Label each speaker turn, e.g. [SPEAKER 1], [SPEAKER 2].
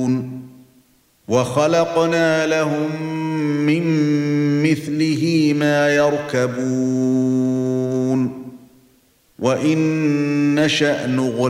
[SPEAKER 1] وَخَلَقْنَا لَهُم مِّن مِّثْلِهِ مَا يَرْكَبُونَ وَإِن نَّشَأْ نُغْرِقْهُم